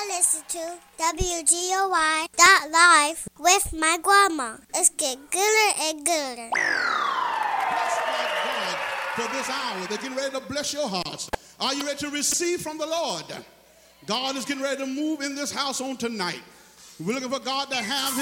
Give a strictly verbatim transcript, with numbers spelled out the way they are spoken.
listen to W G O Y dot live with my grandma. It's getting gooder and gooder. Bless my God for this hour. They're getting ready to bless your hearts. Are you ready to receive from the Lord? God is getting ready to move in this house on tonight. We're looking for God to have